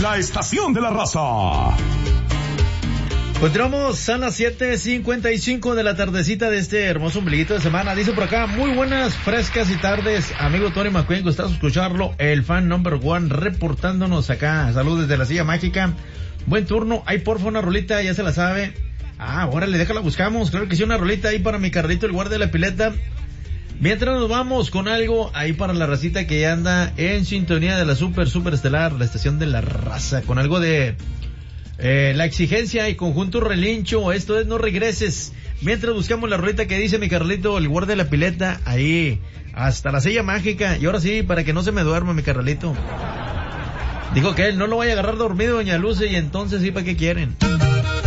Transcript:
La estación de la raza. Continuamos a las 7:55 de la tardecita de este hermoso ombliguito de semana. Dice por acá, muy buenas, frescas y tardes, amigo Tony McQueen, gustazo escucharlo, el fan number one, reportándonos acá. Saludos desde la silla mágica. Buen turno, ahí porfa una rolita, ya se la sabe. Órale, déjala, buscamos, claro que sí, una rolita ahí para mi Carlito, el guardia de la pileta. Mientras nos vamos con algo ahí para la racita que ya anda en sintonía de la super estelar, la estación de la raza, con algo de La Exigencia y Conjunto Relincho. Esto es No Regreses. Mientras buscamos la rolita que dice mi Carlito, el guardia de la pileta, ahí hasta la silla mágica. Y ahora sí, para que no se me duerma mi Carlito. Dijo que él no lo vaya a agarrar dormido doña Luce, y entonces sí, ¿para qué quieren?